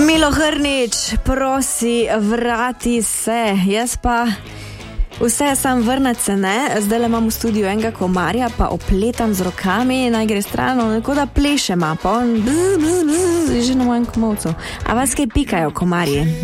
Milo Hrnič, prosi, vrati se. Jaz pa vse sam vrnati se ne. Zdaj le imam v studiu enega komarja, pa opletam z rokami, naj gre strano, tako da pleše ma, pa on že na mojem komovcu. A vas kaj pikajo komarji?